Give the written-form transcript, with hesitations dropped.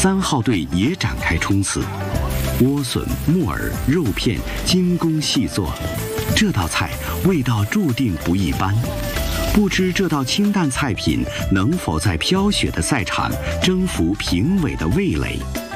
3号队也展开冲刺，莴笋、木耳、肉片精工细作，这道菜味道注定不一般。不知这道清淡菜品能否在飘雪的赛场征服评委的味蕾？